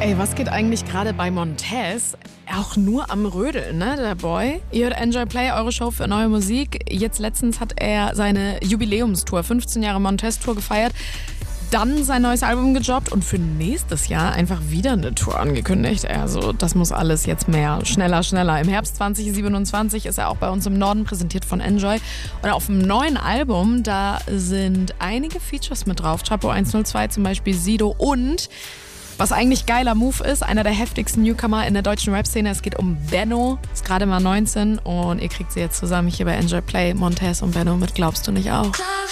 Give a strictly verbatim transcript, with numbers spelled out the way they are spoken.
Ey, was geht eigentlich gerade bei Montez? Auch nur am Rödeln, ne, der Boy. Ihr hört Enjoy Play, eure Show für neue Musik. Jetzt letztens hat er seine Jubiläumstour, fünfzehn Jahre Montez-Tour gefeiert. Dann sein neues Album gejobbt und für nächstes Jahr einfach wieder eine Tour angekündigt. Also das muss alles jetzt mehr, schneller, schneller. Im Herbst zwanzig siebenundzwanzig ist er auch bei uns im Norden, präsentiert von Enjoy. Und auf dem neuen Album, da sind einige Features mit drauf. Chapo hundertzwei zum Beispiel, Sido und... Was eigentlich geiler Move ist, einer der heftigsten Newcomer in der deutschen Rap-Szene. Es geht um Benno, ist gerade mal neunzehn und ihr kriegt sie jetzt zusammen hier bei Enjoy Play. Montez und Benno mit Glaubst du nicht auch?